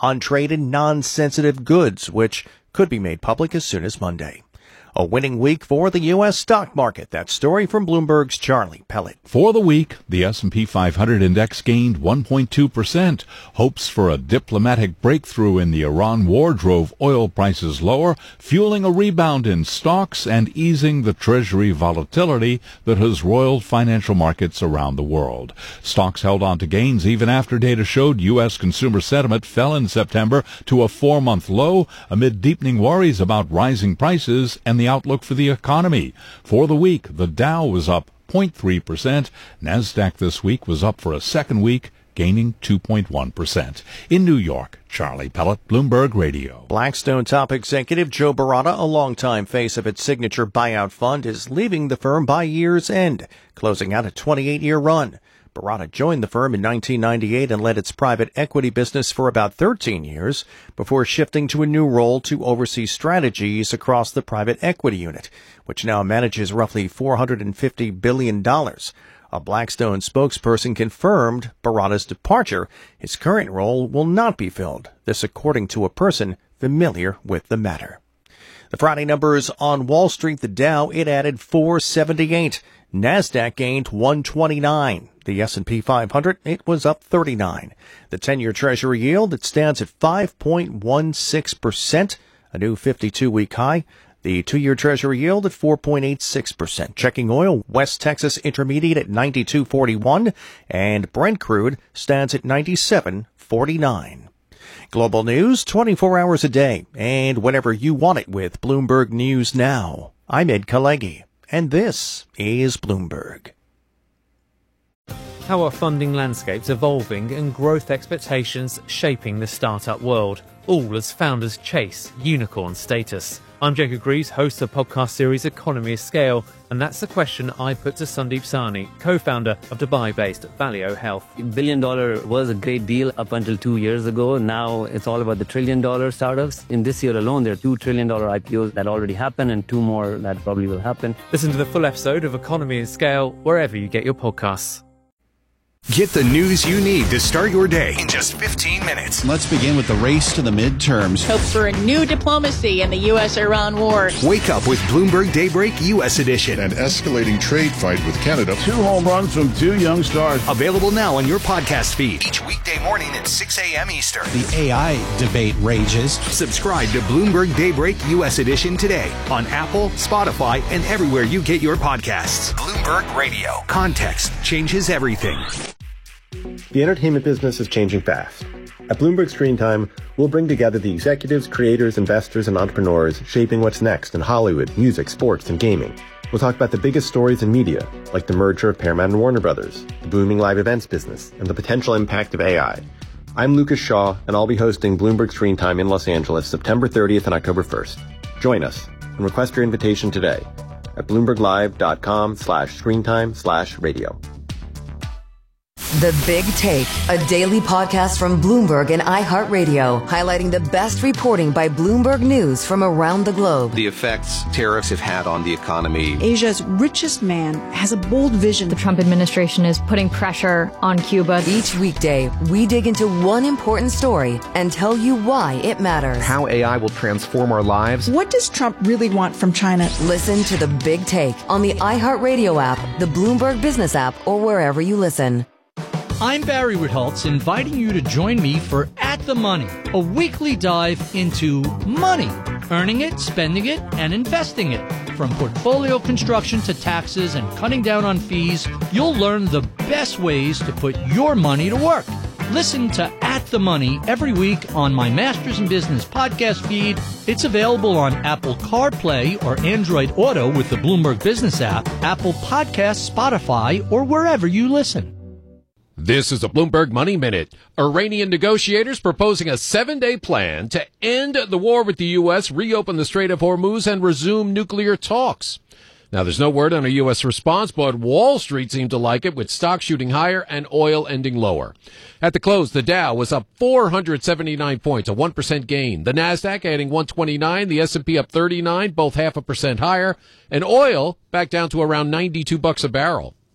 on trade in non-sensitive goods, which could be made public as soon as Monday. A winning week for the U.S. stock market. That story from Bloomberg's Charlie Pellet. For the week, the S&P 500 index gained 1.2%. Hopes for a diplomatic breakthrough in the Iran war drove oil prices lower, fueling a rebound in stocks and easing the Treasury volatility that has roiled financial markets around the world. Stocks held on to gains even after data showed U.S. consumer sentiment fell in September to a 4-month low amid deepening worries about rising prices and the outlook for the economy. For the week, the Dow was up 0.3%. NASDAQ this week was up for a second week, gaining 2.1%. In New York, Charlie Pellet, Bloomberg Radio. Blackstone top executive Joe Baratta, a longtime face of its signature buyout fund, is leaving the firm by year's end, closing out a 28-year run. Baratta joined the firm in 1998 and led its private equity business for about 13 years before shifting to a new role to oversee strategies across the private equity unit, which now manages roughly $450 billion. A Blackstone spokesperson confirmed Baratta's departure. His current role will not be filled. This according to a person familiar with the matter. The Friday numbers on Wall Street, the Dow, it added 478. NASDAQ gained 129. The S&P 500, it was up 39. The 10-year Treasury yield, it stands at 5.16%, a new 52-week high. The 2-year Treasury yield at 4.86%. Checking oil, West Texas Intermediate at 92.41, and Brent crude stands at 97.49. Global news 24 hours a day, and whenever you want it with Bloomberg News Now. I'm Ed Kalegi, and this is Bloomberg. How are funding landscapes evolving and growth expectations shaping the startup world, all as founders chase unicorn status? I'm Jacob Greaves, host of the podcast series Economy of Scale, and that's the question I put to Sandeep Sahni, co-founder of Dubai-based Valeo Health. $1 billion was a great deal up until 2 years ago. Now it's all about the $1 trillion startups. In this year alone, there are $2 trillion IPOs that already happened and 2 more that probably will happen. Listen to the full episode of Economy of Scale wherever you get your podcasts. Get the news you need to start your day in just 15 minutes. Let's begin with the race to the midterms. Hope for a new diplomacy in the U.S.-Iran war. Wake up with Bloomberg Daybreak U.S. Edition. An escalating trade fight with Canada. 2 home runs from 2 young stars. Available now on your podcast feed. Each weekday morning at 6 a.m. Eastern. The AI debate rages. Subscribe to Bloomberg Daybreak U.S. Edition today on Apple, Spotify, and everywhere you get your podcasts. Bloomberg Radio. Context changes everything. The entertainment business is changing fast. At Bloomberg Screen Time, we'll bring together the executives, creators, investors, and entrepreneurs shaping what's next in Hollywood, music, sports, and gaming. We'll talk about the biggest stories in media, like the merger of Paramount and Warner Brothers, the booming live events business, and the potential impact of AI. I'm Lucas Shaw, and I'll be hosting Bloomberg Screen Time in Los Angeles September 30th and October 1st. Join us and request your invitation today at bloomberglive.com/screentime/radio. The Big Take, a daily podcast from Bloomberg and iHeartRadio, highlighting the best reporting by Bloomberg News from around the globe. The effects tariffs have had on the economy. Asia's richest man has a bold vision. The Trump administration is putting pressure on Cuba. Each weekday, we dig into one important story and tell you why it matters. How AI will transform our lives. What does Trump really want from China? Listen to The Big Take on the iHeartRadio app, the Bloomberg Business app, or wherever you listen. I'm Barry Ritholtz, inviting you to join me for At the Money, a weekly dive into money, earning it, spending it, and investing it. From portfolio construction to taxes and cutting down on fees, you'll learn the best ways to put your money to work. Listen to At the Money every week on my Masters in Business podcast feed. It's available on Apple CarPlay or Android Auto with the Bloomberg Business app, Apple Podcasts, Spotify, or wherever you listen. This is a Bloomberg Money Minute. Iranian negotiators proposing a 7-day plan to end the war with the U.S., reopen the Strait of Hormuz, and resume nuclear talks. Now, there's no word on a U.S. response, but Wall Street seemed to like it, with stocks shooting higher and oil ending lower. At the close, the Dow was up 479 points, a 1% gain. The NASDAQ adding 129, the S&P up 39, both 0.5% higher, and oil back down to around $92 a barrel.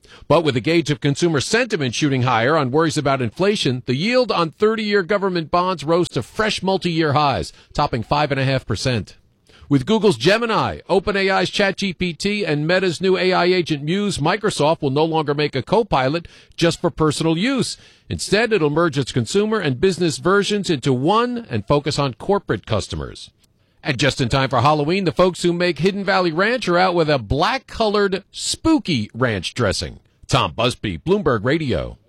But with the gauge of consumer sentiment shooting higher on worries about inflation, the yield on 30-year government bonds rose to fresh multi-year highs, topping 5.5%. With Google's Gemini, OpenAI's ChatGPT, and Meta's new AI agent Muse, Microsoft will no longer make a Copilot just for personal use. Instead, it'll merge its consumer and business versions into one and focus on corporate customers. And just in time for Halloween, the folks who make Hidden Valley Ranch are out with a black-colored, spooky ranch dressing. Tom Busby, Bloomberg Radio.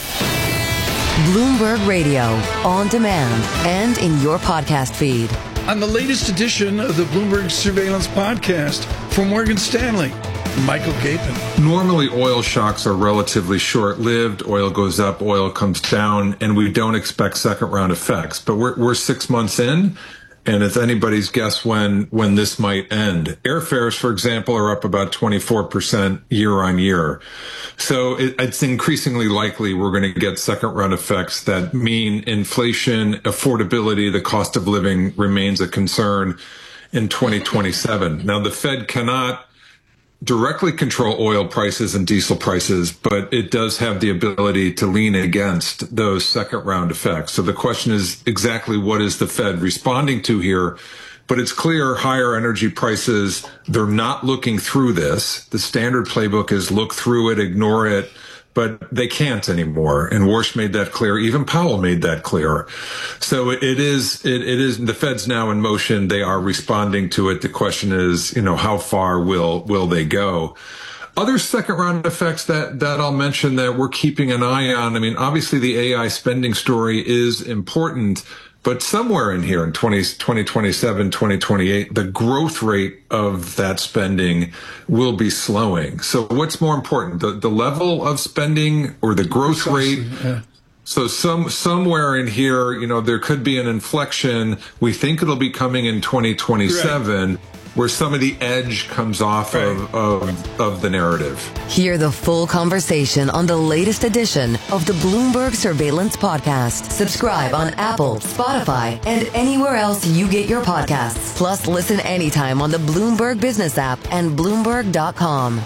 Bloomberg Radio, on demand and in your podcast feed. On the latest edition of the Bloomberg Surveillance Podcast from Morgan Stanley, Michael Gapin. Normally, oil shocks are relatively short-lived. Oil goes up, oil comes down, and we don't expect second-round effects. But we're 6 months in, and it's anybody's guess when this might end. Airfares, for example, are up about 24% year on year. So it's increasingly likely we're going to get second-round effects that mean inflation, affordability, the cost of living remains a concern in 2027. Now, the Fed cannot directly control oil prices and diesel prices, but it does have the ability to lean against those second round effects. So the question is exactly what is the Fed responding to here? But it's clear higher energy prices, they're not looking through this. The standard playbook is look through it, ignore it, but they can't anymore. And Warsh made that clear. Even Powell made that clear. So it is, the Fed's now in motion. They are responding to it. The question is, how far will they go? Other second round effects that I'll mention that we're keeping an eye on. I mean, obviously the AI spending story is important, but somewhere in here in 2027, 2028, the growth rate of that spending will be slowing. So what's more important, the level of spending or the growth rate? Yeah. So somewhere in here, there could be an inflection. We think it'll be coming in 2027. Right. Where some of the edge comes off of the narrative. Hear the full conversation on the latest edition of the Bloomberg Surveillance Podcast. Subscribe on Apple, Spotify, and anywhere else you get your podcasts. Plus, listen anytime on the Bloomberg Business app and Bloomberg.com.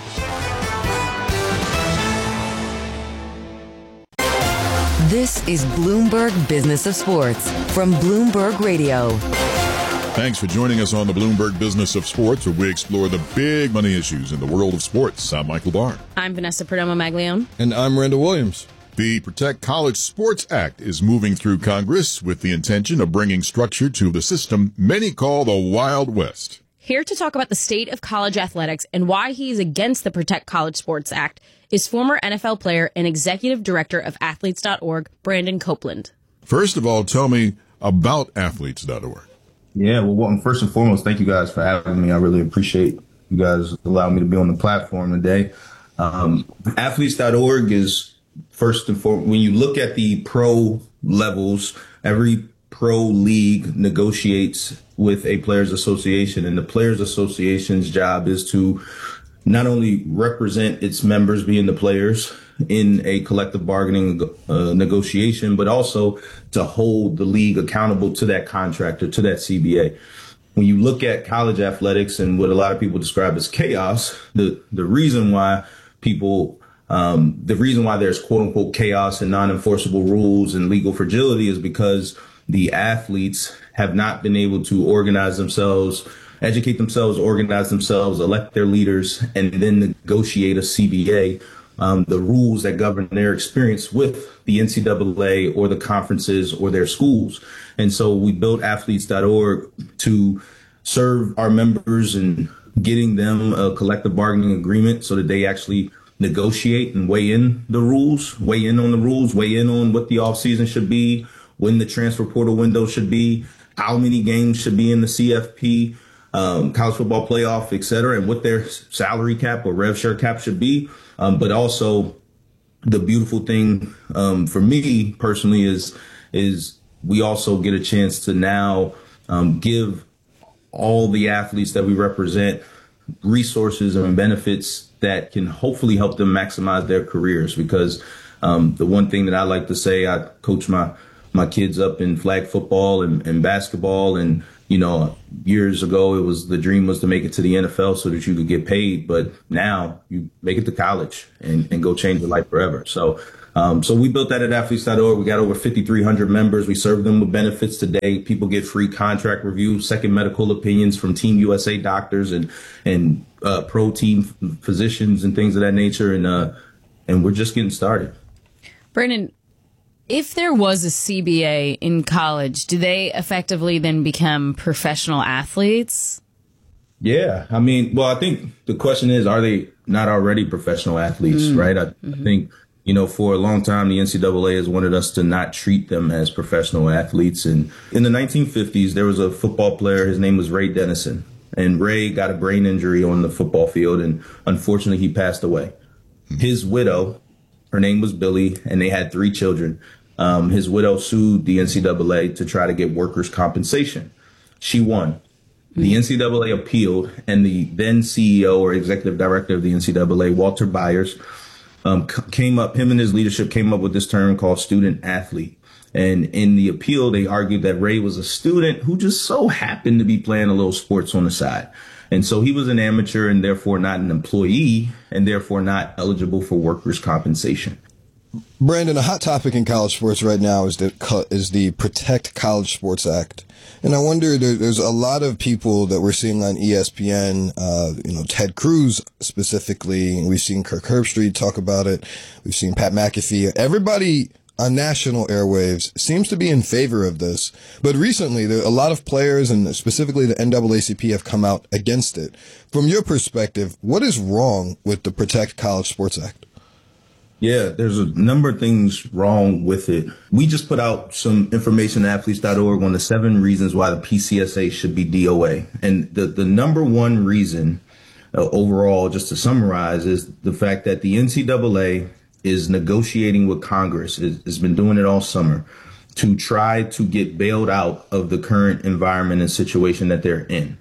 This is Bloomberg Business of Sports from Bloomberg Radio. Thanks for joining us on the Bloomberg Business of Sports, where we explore the big money issues in the world of sports. I'm Michael Barr. I'm Vanessa Perdomo-Maglione. And I'm Randall Williams. The Protect College Sports Act is moving through Congress with the intention of bringing structure to the system many call the Wild West. Here to talk about the state of college athletics and why he's against the Protect College Sports Act is former NFL player and executive director of Athletes.org, Brandon Copeland. First of all, tell me about Athletes.org. Yeah, well, first and foremost, thank you guys for having me. I really appreciate you guys allowing me to be on the platform today. Athletes.org is first and foremost, when you look at the pro levels, every pro league negotiates with a players association, and the players association's job is to not only represent its members, being the players, in a collective bargaining negotiation, but also to hold the league accountable to that contract or to that CBA. When you look at college athletics and what a lot of people describe as chaos, the reason why there's quote unquote chaos and non-enforceable rules and legal fragility is because the athletes have not been able to organize themselves, educate themselves, organize themselves, elect their leaders, and then negotiate a CBA. The rules that govern their experience with the NCAA or the conferences or their schools. And so we built athletes.org to serve our members and getting them a collective bargaining agreement so that they actually negotiate and weigh in on the rules, weigh in on what the offseason should be, when the transfer portal window should be, how many games should be in the CFP, college football playoff, et cetera, and what their salary cap or rev share cap should be. But also the beautiful thing for me personally is we also get a chance to now give all the athletes that we represent resources and benefits that can hopefully help them maximize their careers. Because the one thing that I like to say, I coach my kids up in flag football and basketball, and Years ago, the dream was to make it to the NFL so that you could get paid. But now you make it to college and go change your life forever. So we built that at athletes.org. We got over 5,300 members. We serve them with benefits today. People get free contract reviews, second medical opinions from Team USA doctors and pro team physicians and things of that nature. And we're just getting started. Brandon, if there was a CBA in college, do they effectively then become professional athletes? Yeah. I think the question is, are they not already professional athletes, right? I think, for a long time, the NCAA has wanted us to not treat them as professional athletes. And in the 1950s, there was a football player. His name was Ray Dennison. And Ray got a brain injury on the football field. And unfortunately, he passed away. His widow, her name was Billy, and they had 3 children. His widow sued the NCAA to try to get workers' compensation. She won. The NCAA appealed, and the then CEO or executive director of the NCAA, Walter Byers, him and his leadership came up with this term called student athlete. And in the appeal, they argued that Ray was a student who just so happened to be playing a little sports on the side. And so he was an amateur and therefore not an employee and therefore not eligible for workers' compensation. Brandon, a hot topic in college sports right now is the Protect College Sports Act. And I wonder, there's a lot of people that we're seeing on ESPN, Ted Cruz specifically. We've seen Kirk Herbstreit talk about it. We've seen Pat McAfee. Everybody on national airwaves seems to be in favor of this. But recently, a lot of players and specifically the NAACP have come out against it. From your perspective, what is wrong with the Protect College Sports Act? Yeah, there's a number of things wrong with it. We just put out some information at athletes.org on the 7 reasons why the PCSA should be DOA. And the number one reason overall, just to summarize, is the fact that the NCAA is negotiating with Congress, has been doing it all summer, to try to get bailed out of the current environment and situation that they're in.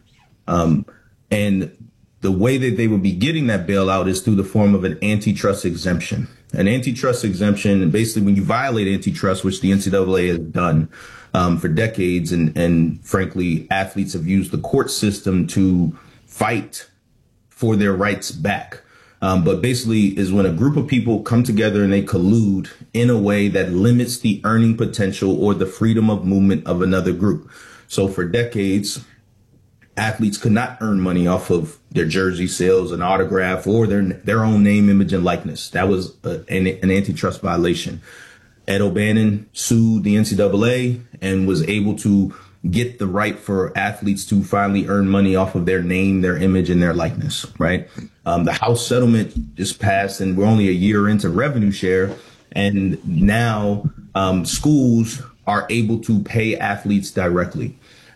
And the way that they would be getting that bailout is through the form of an antitrust exemption. An antitrust exemption, basically when you violate antitrust, which the NCAA has done for decades, and frankly, athletes have used the court system to fight for their rights back. But basically is when a group of people come together and they collude in a way that limits the earning potential or the freedom of movement of another group. So for decades, athletes could not earn money off of their jersey sales, an autograph, or their own name, image, and likeness. That was an antitrust violation. Ed O'Bannon sued the NCAA and was able to get the right for athletes to finally earn money off of their name, their image, and their likeness, right? The House settlement just passed, and we're only a year into revenue share. And now schools are able to pay athletes directly.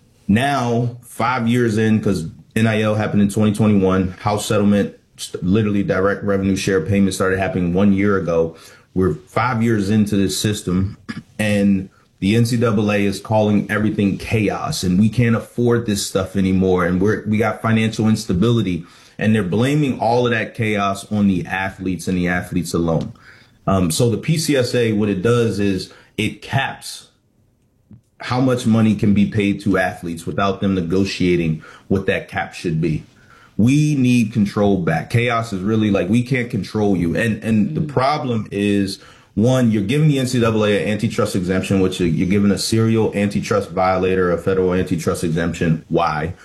Now, 5 years in, because NIL happened in 2021, House settlement, literally direct revenue share payments started happening 1 year ago. We're 5 years into this system, and the NCAA is calling everything chaos, and we can't afford this stuff anymore. And we got financial instability, and they're blaming all of that chaos on the athletes and the athletes alone. So the PCSA, what it does is it caps how much money can be paid to athletes without them negotiating what that cap should be. We need control back. Chaos is really like, we can't control you. And the problem is, one, you're giving the NCAA an antitrust exemption, which you're giving a serial antitrust violator a federal antitrust exemption. Why?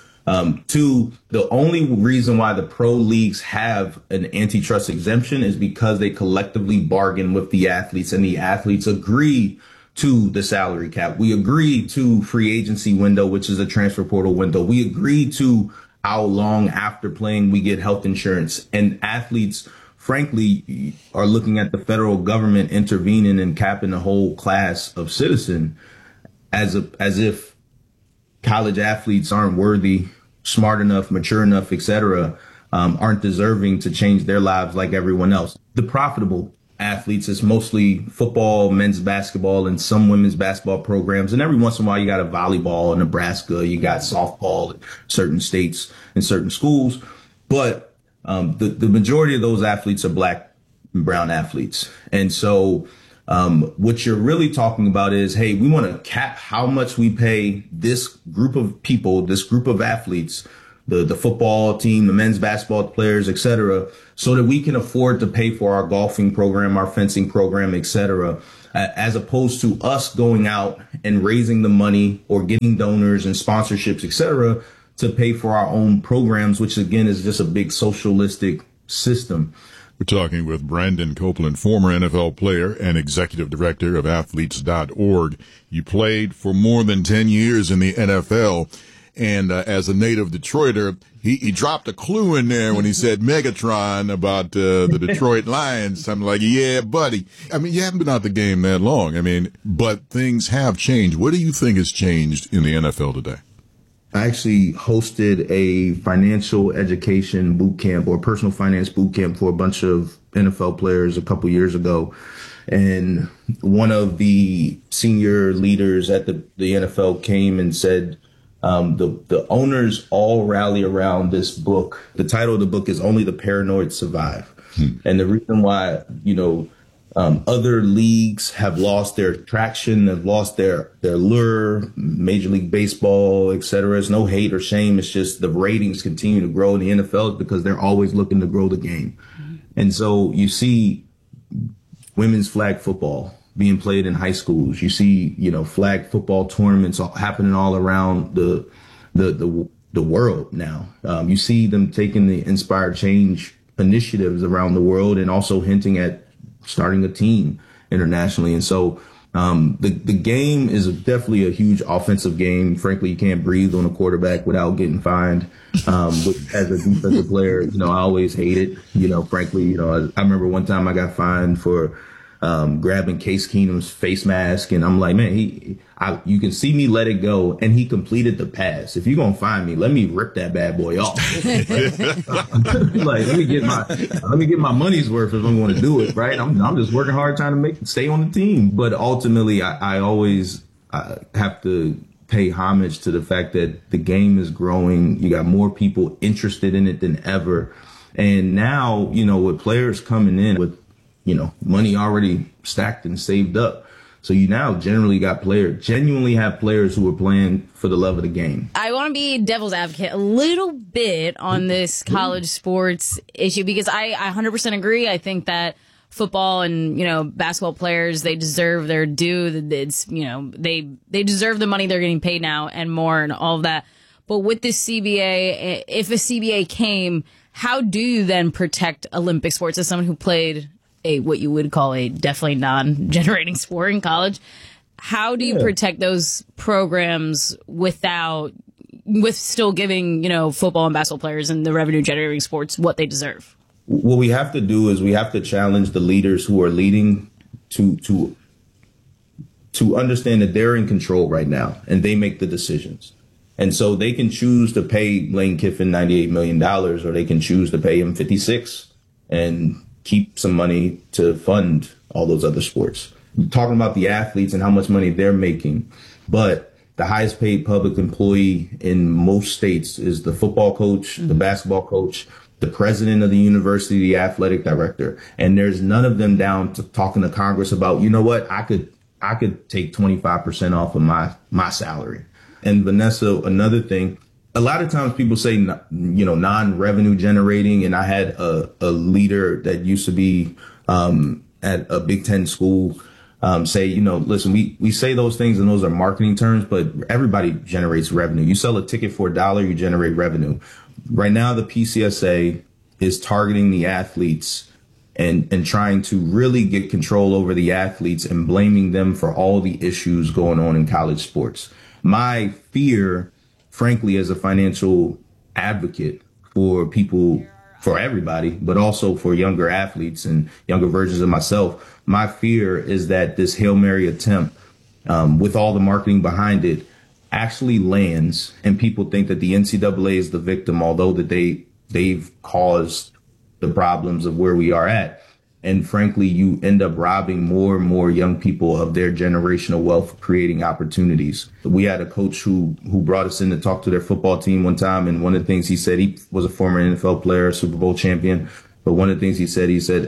2, the only reason why the pro leagues have an antitrust exemption is because they collectively bargain with the athletes, and the athletes agree to the salary cap. We agree to free agency window, which is a transfer portal window. We agree to how long after playing we get health insurance. And athletes, frankly, are looking at the federal government intervening and capping the whole class of citizen as if college athletes aren't worthy, smart enough, mature enough, etc., aren't deserving to change their lives like everyone else. The profitable athletes is mostly football, men's basketball, and some women's basketball programs. And every once in a while, you got a volleyball in Nebraska. You got softball in certain states and certain schools. But the majority of those athletes are black and brown athletes. And so What you're really talking about is, hey, we want to cap how much we pay this group of people, this group of athletes, the football team, the men's basketball players, et cetera, so that we can afford to pay for our golfing program, our fencing program, et cetera, as opposed to us going out and raising the money or getting donors and sponsorships, et cetera, to pay for our own programs, which again is just a big socialistic system. We're talking with Brandon Copeland, former NFL player and executive director of athletes.org. You played for more than 10 years in the NFL. And as a native Detroiter, he dropped a clue in there when he said Megatron about the Detroit Lions. I'm like, yeah, buddy. I mean, you haven't been out the game that long. I mean, but things have changed. What do you think has changed in the NFL today? I actually hosted a financial education boot camp or personal finance boot camp for a bunch of NFL players a couple years ago. And one of the senior leaders at the NFL came and said, the owners all rally around this book. The title of the book is Only the Paranoid Survive. And the reason why, other leagues have lost their traction, have lost their lure, Major League Baseball, et cetera. It's no hate or shame. It's just the ratings continue to grow in the NFL because they're always looking to grow the game. And so you see women's flag football being played in high schools. You see, flag football tournaments happening all around the world now. You see them taking the Inspired Change initiatives around the world and also hinting at starting a team internationally. And so the game is definitely a huge offensive game. Frankly, you can't breathe on a quarterback without getting fined. As a defensive player, I always hate it. Frankly, I remember one time I got fined for grabbing Case Keenum's face mask. And I'm like, man, you can see me let it go. And he completed the pass. If you're going to find me, let me rip that bad boy off. Like, let me get my money's worth if I'm going to do it. Right. I'm just working hard trying to stay on the team. But ultimately, I always have to pay homage to the fact that the game is growing. You got more people interested in it than ever. And now, with players coming in with, money already stacked and saved up. So you now genuinely have players who are playing for the love of the game. I want to be devil's advocate a little bit on this college sports issue because I 100% agree. I think that football and, basketball players, they deserve their due. It's, they deserve the money they're getting paid now and more and all of that. But with this CBA, if a CBA came, how do you then protect Olympic sports as someone who played what you would call a definitely non-generating sport in college? How do you protect those programs with still giving, football and basketball players and the revenue generating sports what they deserve? What we have to do is we have to challenge the leaders who are leading to understand that they're in control right now and they make the decisions. And so they can choose to pay Lane Kiffin $98 million or they can choose to pay him $56 and keep some money to fund all those other sports. We're talking about the athletes and how much money they're making, but the highest paid public employee in most states is the football coach, the basketball coach, the president of the university, the athletic director. And there's none of them down to talking to Congress about, what, I could take 25% off of my salary. And Vanessa, another thing, a lot of times people say, non-revenue generating. And I had a leader that used to be at a Big Ten school say, listen, we say those things and those are marketing terms, but everybody generates revenue. You sell a ticket for $1, you generate revenue. Right now, the PCSA is targeting the athletes and trying to really get control over the athletes and blaming them for all the issues going on in college sports. My fear, frankly, as a financial advocate for people, for everybody, but also for younger athletes and younger versions of myself, my fear is that this Hail Mary attempt, with all the marketing behind it, actually lands and people think that the NCAA is the victim, although that they've caused the problems of where we are at. And frankly, you end up robbing more and more young people of their generational wealth, creating opportunities. We had a coach who brought us in to talk to their football team one time. And one of the things he said, he was a former NFL player, Super Bowl champion. But one of the things he said,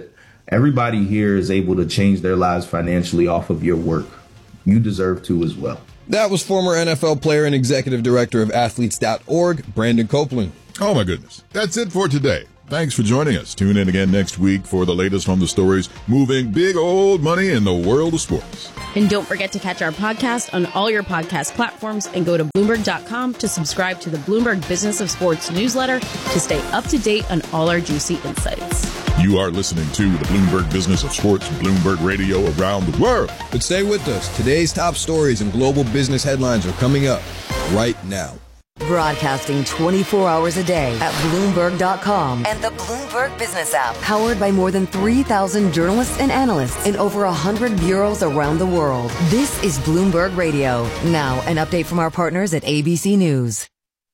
Everybody here is able to change their lives financially off of your work. You deserve to as well. That was former NFL player and executive director of athletes.org, Brandon Copeland. Oh, my goodness. That's it for today. Thanks for joining us. Tune in again next week for the latest on the stories moving big old money in the world of sports. And don't forget to catch our podcast on all your podcast platforms and go to Bloomberg.com to subscribe to the Bloomberg Business of Sports newsletter to stay up to date on all our juicy insights. You are listening to the Bloomberg Business of Sports, Bloomberg Radio around the world. But stay with us. Today's top stories and global business headlines are coming up right now. Broadcasting 24 hours a day at Bloomberg.com and the Bloomberg Business app. Powered by more than 3,000 journalists and analysts in over 100 bureaus around the world. This is Bloomberg Radio. Now, an update from our partners at ABC News.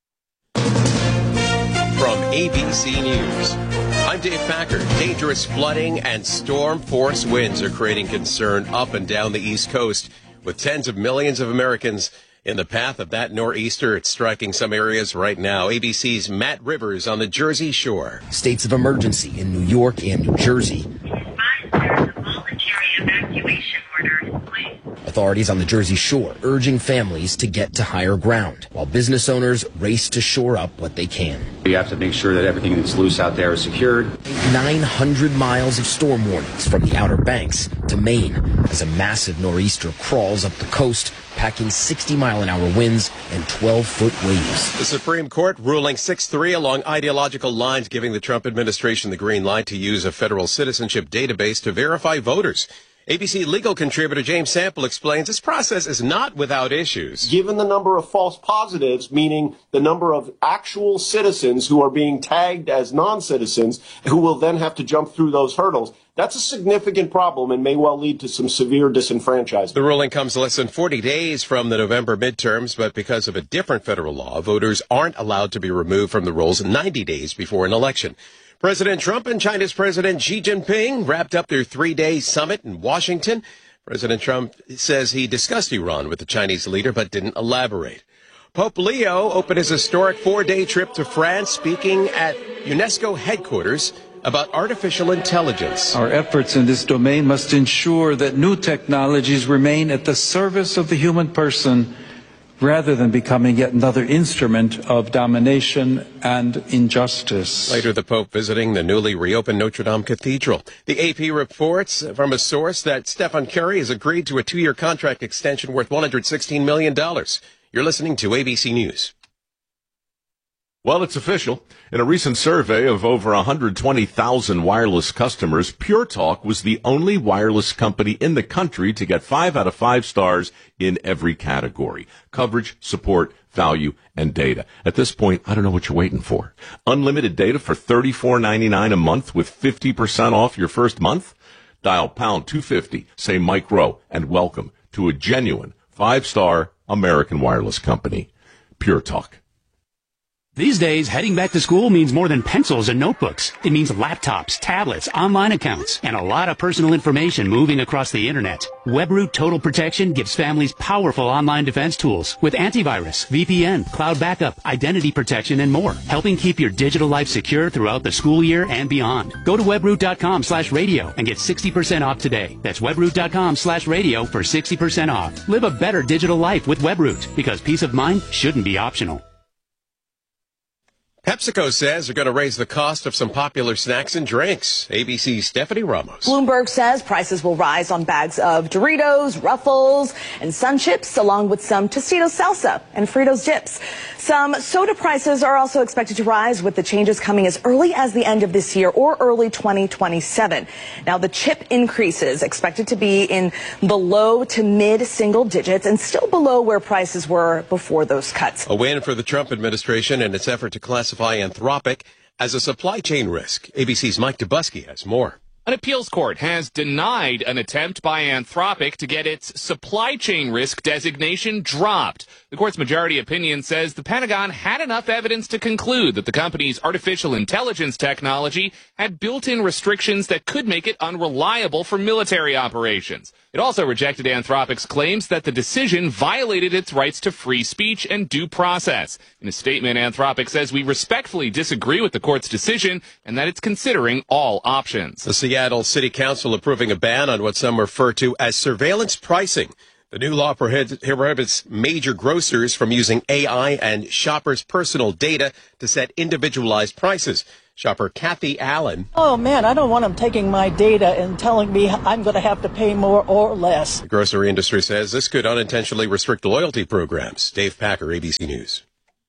From ABC News, I'm Dave Packard. Dangerous flooding and storm force winds are creating concern up and down the East Coast, with tens of millions of Americans in the path of that nor'easter. It's striking some areas right now. ABC's Matt Rivers on the Jersey Shore. States of emergency in New York and New Jersey. There's a voluntary evacuation order in place. Authorities on the Jersey Shore urging families to get to higher ground, while business owners race to shore up what they can. You have to make sure that everything that's loose out there is secured. 900 miles of storm warnings from the Outer Banks to Maine as a massive nor'easter crawls up the coast, packing 60-mile-an-hour winds and 12-foot waves. The Supreme Court ruling 6-3 along ideological lines, giving the Trump administration the green light to use a federal citizenship database to verify voters. ABC legal contributor James Sample explains this process is not without issues. Given the number of false positives, meaning the number of actual citizens who are being tagged as non-citizens, who will then have to jump through those hurdles, that's a significant problem and may well lead to some severe disenfranchisement. The ruling comes less than 40 days from the November midterms, but because of a different federal law, voters aren't allowed to be removed from the rolls 90 days before an election. President Trump and China's President Xi Jinping wrapped up their 3-day summit in Washington. President Trump says he discussed Iran with the Chinese leader, but didn't elaborate. Pope Leo opened his historic 4-day trip to France, speaking at UNESCO headquarters about artificial intelligence. Our efforts in this domain must ensure that new technologies remain at the service of the human person, rather than becoming yet another instrument of domination and injustice. Later, the Pope visiting the newly reopened Notre Dame Cathedral. The AP reports from a source that Stephen Curry has agreed to a 2-year contract extension worth $116 million. You're listening to ABC News. Well, it's official. In a recent survey of over 120,000 wireless customers, Pure Talk was the only wireless company in the country to get 5 out of 5 stars in every category: coverage, support, value, and data. At this point, I don't know what you're waiting for. Unlimited data for $34.99 a month with 50% off your first month? Dial pound 250, say Mike Rowe, and welcome to a genuine 5-star American wireless company. Pure Talk. These days, heading back to school means more than pencils and notebooks. It means laptops, tablets, online accounts, and a lot of personal information moving across the internet. WebRoot Total Protection gives families powerful online defense tools with antivirus, VPN, cloud backup, identity protection, and more, helping keep your digital life secure throughout the school year and beyond. Go to webroot.com/radio and get 60% off today. That's webroot.com/radio for 60% off. Live a better digital life with WebRoot, because peace of mind shouldn't be optional. PepsiCo says they're going to raise the cost of some popular snacks and drinks. ABC's Stephanie Ramos. Bloomberg says prices will rise on bags of Doritos, Ruffles, and Sun Chips, along with some Tostitos Salsa and Fritos Dips. Some soda prices are also expected to rise, with the changes coming as early as the end of this year or early 2027. Now, the chip increases expected to be in the low to mid single digits and still below where prices were before those cuts. A win for the Trump administration in its effort to classify Anthropic as a supply chain risk. ABC's Mike Dubusky has more. An appeals court has denied an attempt by Anthropic to get its supply chain risk designation dropped. The court's majority opinion says the Pentagon had enough evidence to conclude that the company's artificial intelligence technology had built-in restrictions that could make it unreliable for military operations. It also rejected Anthropic's claims that the decision violated its rights to free speech and due process. In a statement, Anthropic says we respectfully disagree with the court's decision and that it's considering all options. The Seattle City Council approving a ban on what some refer to as surveillance pricing. The new law prohibits major grocers from using AI and shoppers' personal data to set individualized prices. Shopper Kathy Allen. Oh, man, I don't want them taking my data and telling me I'm going to have to pay more or less. The grocery industry says this could unintentionally restrict loyalty programs. Dave Packer, ABC News.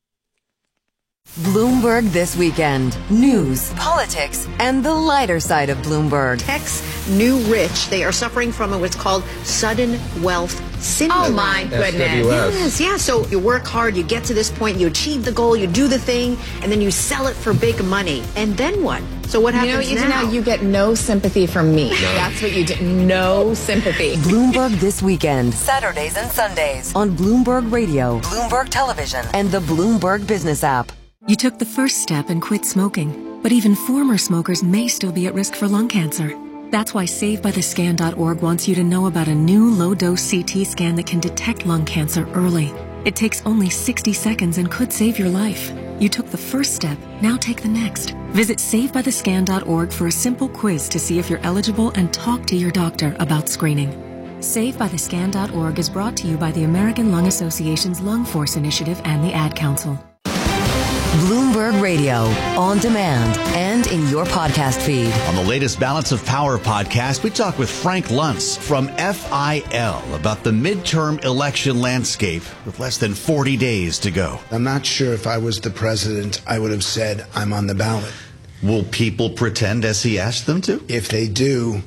Bloomberg This Weekend. News, politics, and the lighter side of Bloomberg. Tech's new rich. They are suffering from what's called sudden wealth syndrome. Oh, my goodness. Yes. So you work hard, you get to this point, you achieve the goal, you do the thing, and then you sell it for big money. And then what? So what happens now? You get no sympathy from me. No. That's what you did. No sympathy. Bloomberg This Weekend. Saturdays and Sundays on Bloomberg Radio, Bloomberg Television, and the Bloomberg Business app. You took the first step and quit smoking, but even former smokers may still be at risk for lung cancer. That's why SaveByTheScan.org wants you to know about a new low-dose CT scan that can detect lung cancer early. It takes only 60 seconds and could save your life. You took the first step, now take the next. Visit SaveByTheScan.org for a simple quiz to see if you're eligible and talk to your doctor about screening. SaveByTheScan.org is brought to you by the American Lung Association's Lung Force Initiative and the Ad Council. Bloomberg Radio, on demand and in your podcast feed. On the latest Balance of Power podcast, we talk with Frank Luntz from FIL about the midterm election landscape with less than 40 days to go. I'm not sure if I was the president, I would have said I'm on the ballot. Will people pretend as he asked them to? If they do,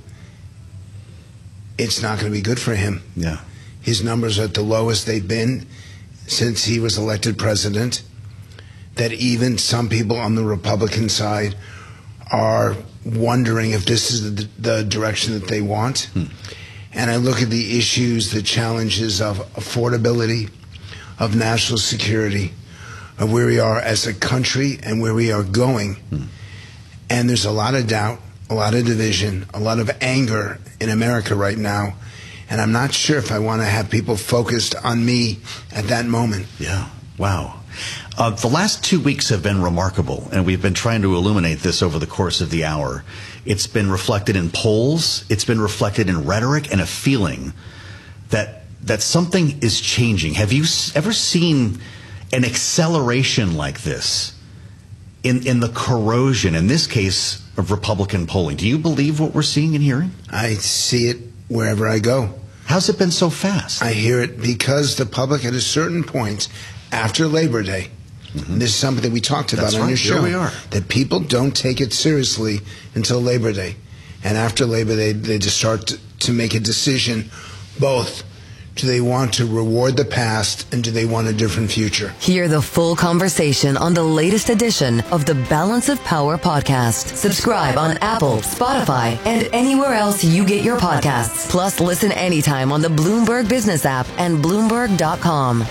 it's not going to be good for him. Yeah. His numbers are at the lowest they've been since he was elected president. That even some people on the Republican side are wondering if this is the direction that they want. And I look at the issues, the challenges of affordability, of national security, of where we are as a country and where we are going. And there's a lot of doubt, a lot of division, a lot of anger in America right now. And I'm not sure if I want to have people focused on me at that moment. Yeah. Wow. The last 2 weeks have been remarkable, and we've been trying to illuminate this over the course of the hour. It's been reflected in polls, it's been reflected in rhetoric, and a feeling that something is changing. Have you ever seen an acceleration like this in the corrosion, in this case, of Republican polling? Do you believe what we're seeing and hearing? I see it wherever I go. How's it been so fast? I hear it because the public at a certain point after Labor Day, and this is something that we talked about on your show, here we are, that people don't take it seriously until Labor Day. And after Labor Day, they just start to make a decision, both do they want to reward the past and do they want a different future? Hear the full conversation on the latest edition of the Balance of Power podcast. Subscribe on Apple, Spotify, and anywhere else you get your podcasts. Plus, listen anytime on the Bloomberg Business app and Bloomberg.com.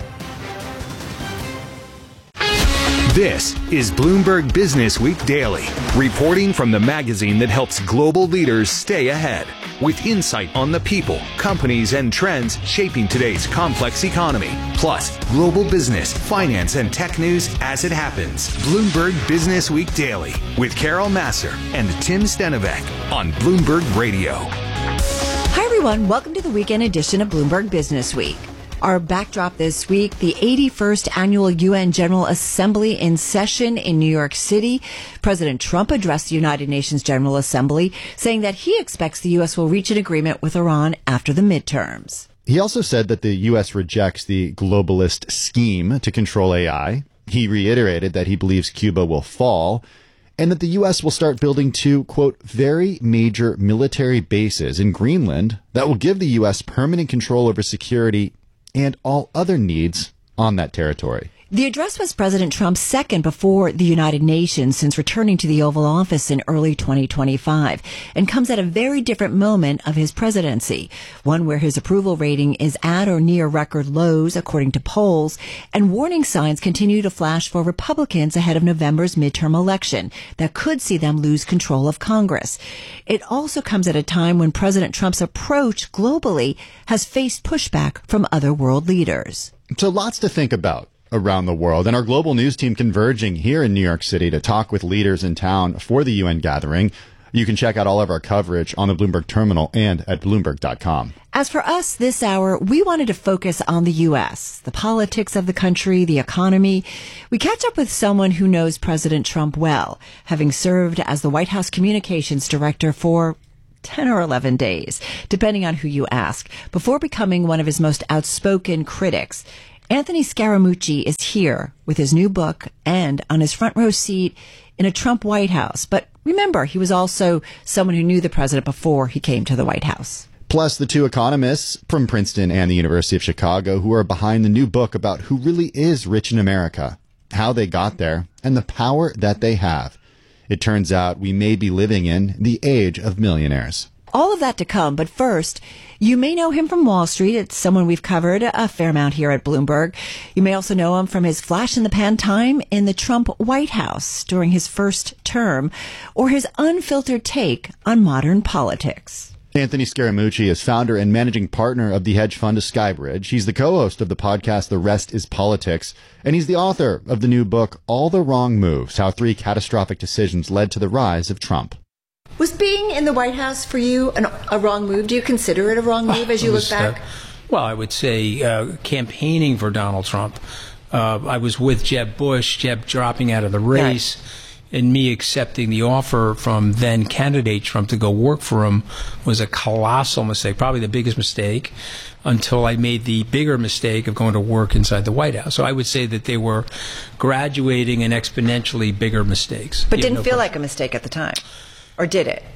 This is Bloomberg Business Week Daily, reporting from the magazine that helps global leaders stay ahead, with insight on the people, companies, and trends shaping today's complex economy, plus global business, finance, and tech news as it happens. Bloomberg Business Week Daily with Carol Massar and Tim Stenivek on Bloomberg Radio. Hi, everyone. Welcome to the weekend edition of Bloomberg Business Week. Our backdrop this week, the 81st Annual UN General Assembly in session in New York City. President Trump addressed the United Nations General Assembly, saying that he expects the U.S. will reach an agreement with Iran after the midterms. He also said that the U.S. rejects the globalist scheme to control AI. He reiterated that he believes Cuba will fall and that the U.S. will start building two, quote, very major military bases in Greenland that will give the U.S. permanent control over security and all other needs on that territory. The address was President Trump's second before the United Nations since returning to the Oval Office in early 2025 and comes at a very different moment of his presidency, one where his approval rating is at or near record lows according to polls, and warning signs continue to flash for Republicans ahead of November's midterm election that could see them lose control of Congress. It also comes at a time when President Trump's approach globally has faced pushback from other world leaders. So lots to think about around the world, and our global news team converging here in New York City to talk with leaders in town for the UN gathering. You can check out all of our coverage on the Bloomberg Terminal and at Bloomberg.com. As for us this hour, we wanted to focus on the U.S., the politics of the country, the economy. We catch up with someone who knows President Trump well, having served as the White House Communications Director for 10 or 11 days, depending on who you ask, before becoming one of his most outspoken critics. Anthony Scaramucci is here with his new book and on his front row seat in a Trump White House. But remember, he was also someone who knew the president before he came to the White House. Plus, the two economists from Princeton and the University of Chicago who are behind the new book about who really is rich in America, how they got there, and the power that they have. It turns out we may be living in the age of millionaires. All of that to come, but first, you may know him from Wall Street. It's someone we've covered a fair amount here at Bloomberg. You may also know him from his flash-in-the-pan time in the Trump White House during his first term, or his unfiltered take on modern politics. Anthony Scaramucci is founder and managing partner of the hedge fund Skybridge. He's the co-host of the podcast The Rest is Politics, and he's the author of the new book, All the Wrong Moves, How 3 Catastrophic Decisions Led to the Rise of Trump. Was being in the White House for you a wrong move? Do you consider it a wrong move as you look back? Well, I would say campaigning for Donald Trump. I was with Jeb Bush, Jeb dropping out of the race, and me accepting the offer from then candidate Trump to go work for him was a colossal mistake, probably the biggest mistake, until I made the bigger mistake of going to work inside the White House. So I would say that they were graduating and exponentially bigger mistakes. But didn't feel like a mistake at the time. Or did it?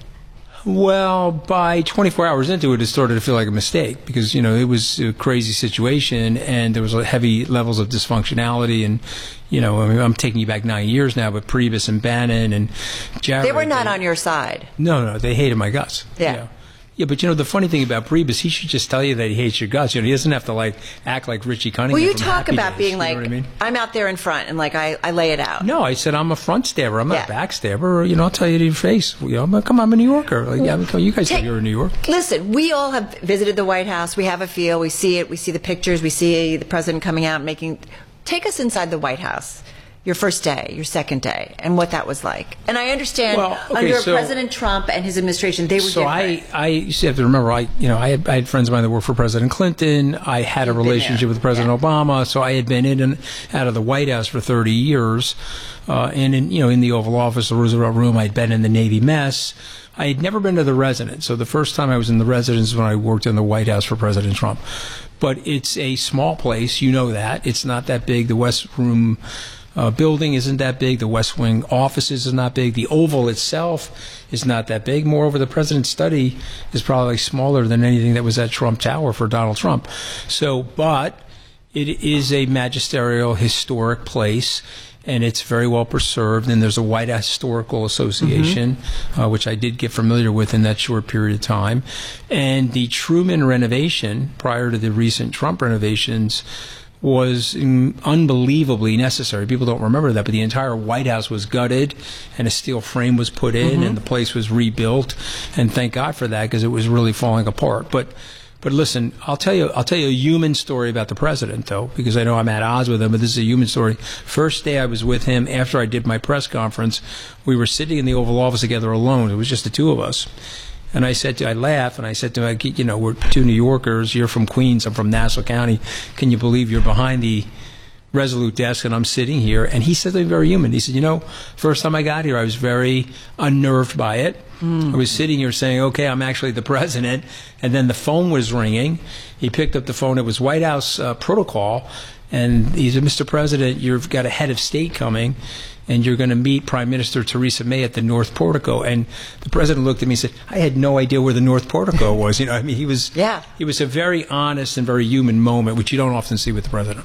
Well, by 24 hours into it, it started to feel like a mistake because, you know, it was a crazy situation and there was heavy levels of dysfunctionality. And, you know, I mean, I'm taking you back 9 years now, but Priebus and Bannon and Jared. They were not on your side. No, they hated my guts. Yeah. You know? Yeah, but, you know, the funny thing about Priebus, he should just tell you that he hates your guts. You know, he doesn't have to, act like Richie Cunningham. Well, you from talk Happy about Days, being you know what I mean? I'm out there in front and, I lay it out. No, I said I'm a front stabber. I'm not a back stabber. You know, I'll tell you to your face. You know, come on, I'm a New Yorker. You guys know you're in New York. Listen, we all have visited the White House. We have a feel. We see it. We see the pictures. We see the president coming out making... Take us inside the White House. Your first day, your second day, and what that was like. And I understand under President Trump and his administration, they were different. So you have to remember, I had friends of mine that worked for President Clinton. I had a relationship with President Obama, so I had been in and out of the White House for 30 years. And in the Oval Office, the Roosevelt Room, I'd been in the Navy mess. I had never been to the residence. So the first time I was in the residence was when I worked in the White House for President Trump. But it's a small place, you know that. It's not that big. The West Room building isn't that big. The West Wing offices is not big. The Oval itself is not that big. Moreover, the president's study is probably smaller than anything that was at Trump Tower for Donald Trump. But it is a magisterial, historic place, and it's very well preserved. And there's a White House Historical Association, which I did get familiar with in that short period of time. And the Truman renovation, prior to the recent Trump renovations, was unbelievably necessary. People don't remember that, but the entire White House was gutted and a steel frame was put in and the place was rebuilt. And thank God for that, because it was really falling apart. But listen, I'll tell you a human story about the president, though, because I know I'm at odds with him, but this is a human story. First day I was with him after I did my press conference, we were sitting in the Oval Office together alone. It was just the two of us. And I laughed, and I said to him, we're two New Yorkers. You're from Queens. I'm from Nassau County. Can you believe you're behind the Resolute desk and I'm sitting here? And he said something very human. He said, first time I got here, I was very unnerved by it. I was sitting here saying, okay, I'm actually the president. And then the phone was ringing. He picked up the phone. It was White House protocol. And he said, Mr. President, you've got a head of state coming, and you're going to meet Prime Minister Theresa May at the North Portico. And the president looked at me and said, I had no idea where the North Portico was. He was a very honest and very human moment, which you don't often see with the president.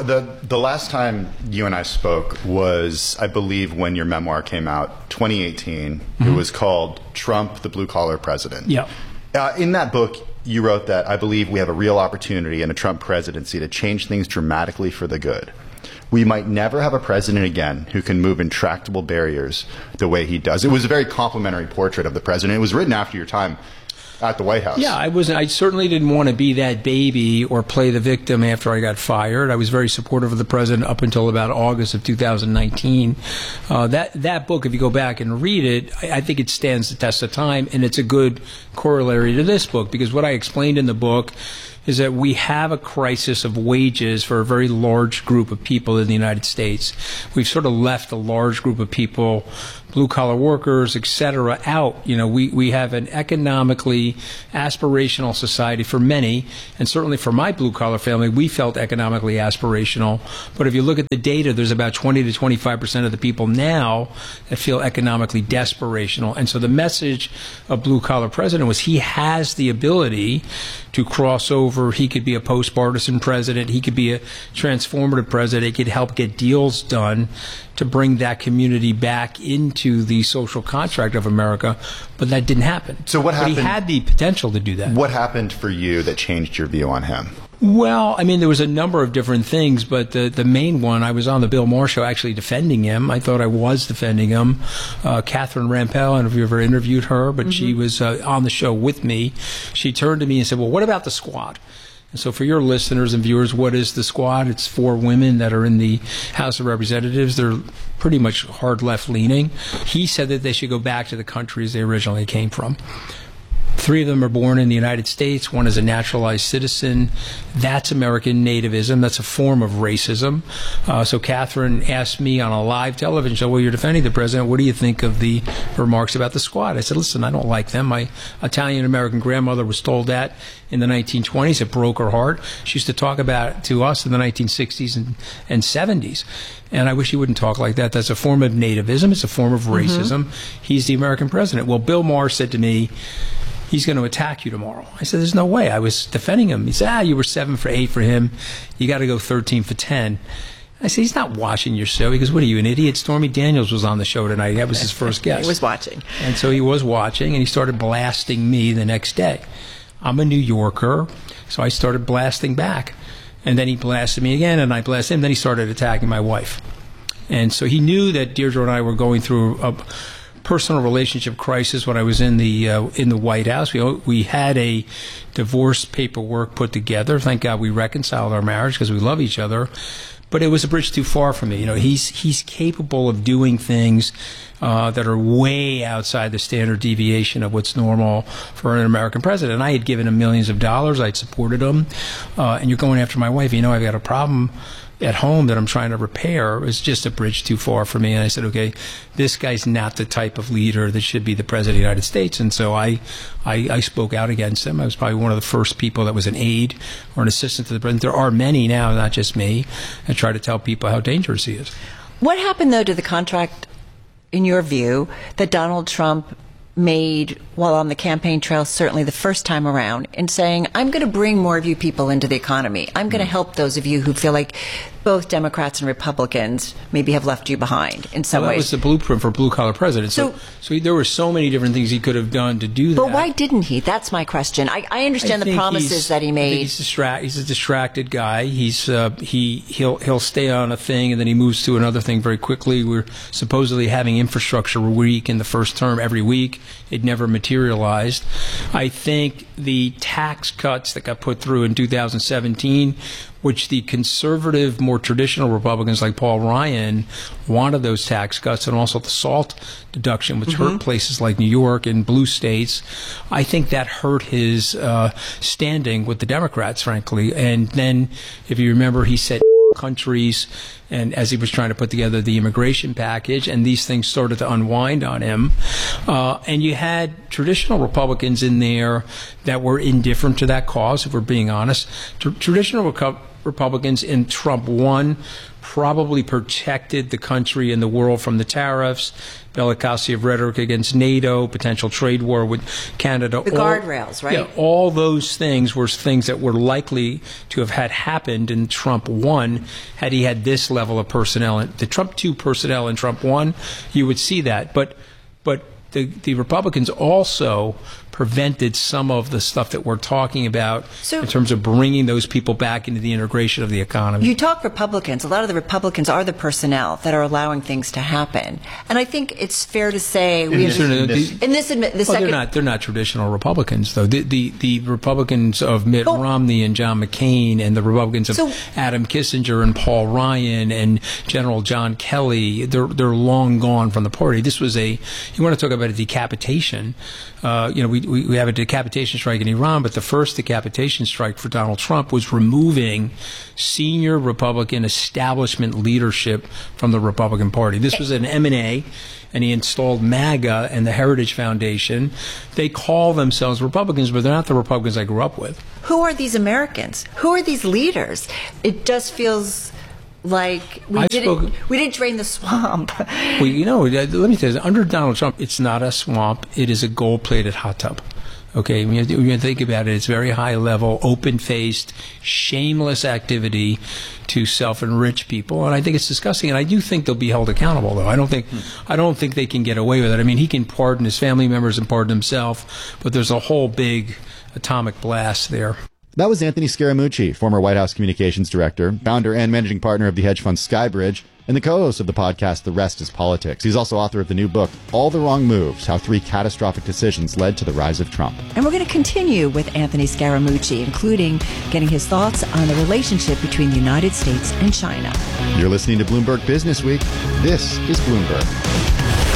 The last time you and I spoke was, I believe, when your memoir came out, 2018. It was called Trump, the Blue Collar President. Yeah. In that book, you wrote that I believe we have a real opportunity in a Trump presidency to change things dramatically for the good. We might never have a president again who can move intractable barriers the way he does. It was a very complimentary portrait of the president. It was written after your time at the White House. Yeah, I certainly didn't want to be that baby or play the victim after I got fired. I was very supportive of the president up until about August of 2019. That book, if you go back and read it, I think it stands the test of time, and it's a good corollary to this book, because what I explained in the book is that we have a crisis of wages for a very large group of people in the United States. We've sort of left a large group of people, blue-collar workers, et cetera, out. We have an economically aspirational society for many, and certainly for my blue-collar family, we felt economically aspirational. But if you look at the data, there's about 20 to 25% of the people now that feel economically desperational. And so the message of blue-collar president was he has the ability to cross over. He could be a post-partisan president. He could be a transformative president. He could help get deals done to bring that community back into the social contract of America. But that didn't happen. So what happened? But he had the potential to do that. What happened for you that changed your view on him? Well, there was a number of different things, but the main one, I was on the Bill Maher show actually defending him. I thought I was defending him. Catherine Rampell, I don't know if you ever interviewed her, but she was on the show with me. She turned to me and said, well, what about the Squad? And so for your listeners and viewers, what is the Squad? It's 4 women that are in the House of Representatives. They're pretty much hard left-leaning. He said that they should go back to the countries they originally came from. 3 of them are born in the United States. 1 is a naturalized citizen. That's American nativism. That's a form of racism. So Catherine asked me on a live television show, well, you're defending the president. What do you think of the remarks about the Squad? I said, listen, I don't like them. My Italian-American grandmother was told that in the 1920s. It broke her heart. She used to talk about it to us in the 1960s and 70s. And I wish he wouldn't talk like that. That's a form of nativism. It's a form of racism. He's the American president. Well, Bill Maher said to me, he's going to attack you tomorrow. I said, there's no way. I was defending him. He said, you were 7 for 8 for him. You got to go 13 for 10. I said, he's not watching your show. He goes, what are you, an idiot? Stormy Daniels was on the show tonight. That was his first guest. He was watching. And so he was watching, and he started blasting me the next day. I'm a New Yorker, so I started blasting back. And then he blasted me again, and I blasted him. Then he started attacking my wife. And so he knew that Deirdre and I were going through a personal relationship crisis when I was in the White House. We had a divorce paperwork put together. Thank God we reconciled our marriage because we love each other. But it was a bridge too far for me. He's capable of doing things that are way outside the standard deviation of what's normal for an American president. I had given him millions of dollars. I'd supported him. And you're going after my wife. I've got a problem at home that I'm trying to repair. It's just a bridge too far for me. And I said, okay, this guy's not the type of leader that should be the president of the United States. And so I spoke out against him. I was probably one of the first people that was an aide or an assistant to the president. There are many now, not just me, that try to tell people how dangerous he is. What happened, though, to the contract, in your view, that Donald Trump made while on the campaign trail, certainly the first time around, in saying, I'm going to bring more of you people into the economy. I'm going to help those of you who feel like both Democrats and Republicans maybe have left you behind in some ways. That was the blueprint for blue-collar president. So there were so many different things he could have done to do that. But why didn't he? That's my question. I understand the promises that he made. He's a distracted guy. He'll stay on a thing and then he moves to another thing very quickly. We're supposedly having infrastructure week in the first term every week. It never materialized. I think the tax cuts that got put through in 2017, which the conservative, more traditional Republicans like Paul Ryan wanted those tax cuts, and also the SALT deduction, which hurt places like New York and blue states. I think that hurt his standing with the Democrats, frankly. And then, if you remember, he said countries, and as he was trying to put together the immigration package, and these things started to unwind on him. And you had traditional Republicans in there that were indifferent to that cause, if we're being honest. Traditional Republicans, and Trump won, probably protected the country and the world from the tariffs, bellicosity of rhetoric against NATO, potential trade war with Canada. The guardrails, right? Yeah, all those things were things that were likely to have had happened, and Trump won had he had this level of personnel. And the Trump 2 personnel and Trump 1, you would see that. But the Republicans also prevented some of the stuff that we're talking about in terms of bringing those people back into the integration of the economy. You talk Republicans. A lot of the Republicans are the personnel that are allowing things to happen. And I think it's fair to say they're not traditional Republicans, though. The Republicans of Mitt Romney and John McCain, and the Republicans of Adam Kissinger and Paul Ryan and General John Kelly, they're long gone from the party. This was you want to talk about a decapitation. We have a decapitation strike in Iran, but the first decapitation strike for Donald Trump was removing senior Republican establishment leadership from the Republican Party. This was an M&A, and he installed MAGA and the Heritage Foundation. They call themselves Republicans, but they're not the Republicans I grew up with. Who are these Americans? Who are these leaders? It just feels like we didn't drain the swamp. Well, let me tell you, under Donald Trump, it's not a swamp. It is a gold-plated hot tub. Okay, when you think about it, it's very high level, open-faced, shameless activity to self-enrich people, and I think it's disgusting. And I do think they'll be held accountable, though. I don't think they can get away with it. I mean, he can pardon his family members and pardon himself, but there's a whole big atomic blast there. That was Anthony Scaramucci, former White House communications director, founder and managing partner of the hedge fund Skybridge, and the co-host of the podcast The Rest is Politics. He's also author of the new book, All the Wrong Moves, How 3 Catastrophic Decisions Led to the Rise of Trump. And we're going to continue with Anthony Scaramucci, including getting his thoughts on the relationship between the United States and China. You're listening to Bloomberg Business Week. This is Bloomberg.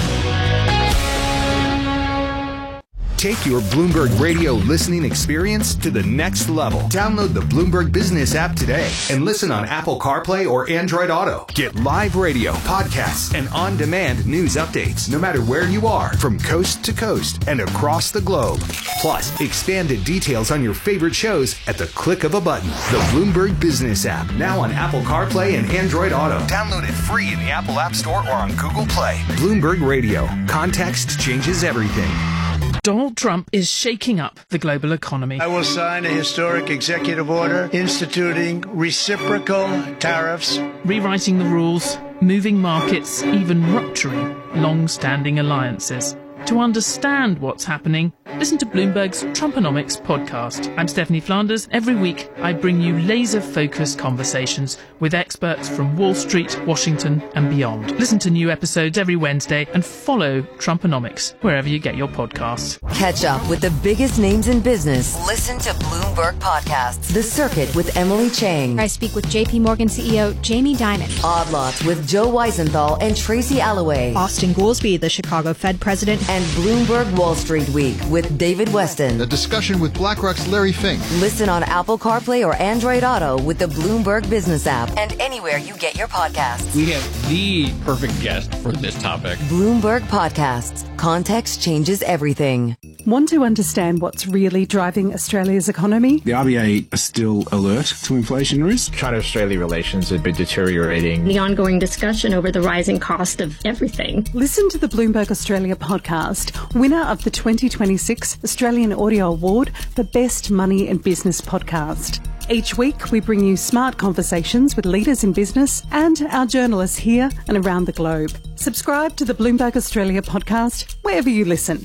Take your Bloomberg Radio listening experience to the next level. Download the Bloomberg Business app today and listen on Apple CarPlay or Android Auto. Get live radio, podcasts, and on-demand news updates no matter where you are, from coast to coast and across the globe. Plus, expanded details on your favorite shows at the click of a button. The Bloomberg Business app, now on Apple CarPlay and Android Auto. Download it free in the Apple App Store or on Google Play. Bloomberg Radio. Context changes everything. Donald Trump is shaking up the global economy. I will sign a historic executive order instituting reciprocal tariffs, rewriting the rules, moving markets, even rupturing long-standing alliances. To understand what's happening, listen to Bloomberg's Trumponomics podcast. I'm Stephanie Flanders. Every week, I bring you laser-focused conversations with experts from Wall Street, Washington, and beyond. Listen to new episodes every Wednesday and follow Trumponomics wherever you get your podcasts. Catch up with the biggest names in business. Listen to Bloomberg Podcasts, The Circuit with Emily Chang. I speak with JP Morgan CEO Jamie Dimon. Odd Lots with Joe Weisenthal and Tracy Alloway. Austin Goolsbee, the Chicago Fed president. And Bloomberg Wall Street Week with David Weston. A discussion with BlackRock's Larry Fink. Listen on Apple CarPlay or Android Auto with the Bloomberg Business app and anywhere you get your podcasts. We have the perfect guest for this topic. Bloomberg Podcasts. Context changes everything. Want to understand what's really driving Australia's economy? The RBA are still alert to inflation risk. China-Australia relations have been deteriorating. The ongoing discussion over the rising cost of everything. Listen to the Bloomberg Australia podcast, winner of the 2026 Australian Audio Award for Best Money and Business Podcast. Each week, we bring you smart conversations with leaders in business and our journalists here and around the globe. Subscribe to the Bloomberg Australia podcast wherever you listen.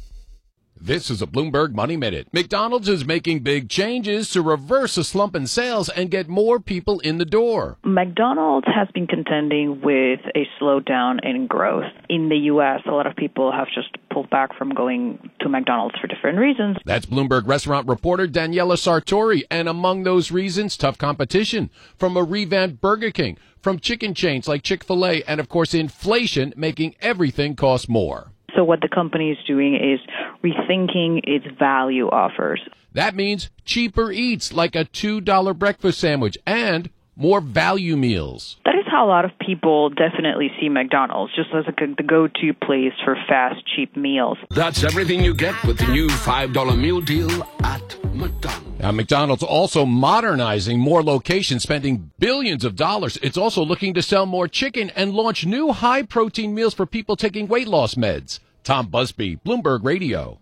This is a Bloomberg Money Minute. McDonald's is making big changes to reverse a slump in sales and get more people in the door. McDonald's has been contending with a slowdown in growth. In the U.S., a lot of people have just pulled back from going to McDonald's for different reasons. That's Bloomberg restaurant reporter Daniela Sartori. And among those reasons, tough competition from a revamped Burger King, from chicken chains like Chick-fil-A, and of course inflation making everything cost more. So what the company is doing is rethinking its value offers. That means cheaper eats like a $2 breakfast sandwich and more value meals. That is how a lot of people definitely see McDonald's, just as the go-to place for fast, cheap meals. That's everything you get with the new $5 meal deal at McDonald's. Now, McDonald's also modernizing more locations, spending billions of dollars. It's also looking to sell more chicken and launch new high-protein meals for people taking weight loss meds. Tom Busby, Bloomberg Radio.